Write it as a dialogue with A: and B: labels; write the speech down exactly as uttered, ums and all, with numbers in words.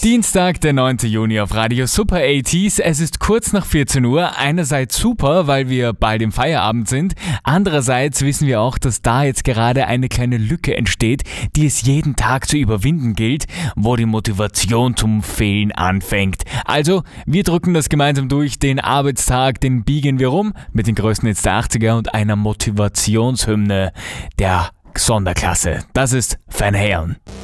A: Dienstag, der neunte Juni auf Radio Super achtziger. Es ist kurz nach vierzehn Uhr. Einerseits super, weil wir bald im Feierabend sind. Andererseits wissen wir auch, dass da jetzt gerade eine kleine Lücke entsteht, die es jeden Tag zu überwinden gilt, wo die Motivation zum Fehlen anfängt. Also, wir drücken das gemeinsam durch. Den Arbeitstag, den biegen wir rum mit den größten Hits der achtziger und einer Motivationshymne der Sonderklasse. Das ist Van Halen.